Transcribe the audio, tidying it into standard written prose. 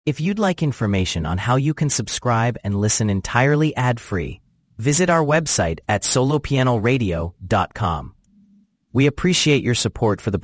If you'd like information on how you can subscribe and listen entirely ad-free, visit our website at solopianoradio.com. We appreciate your support for the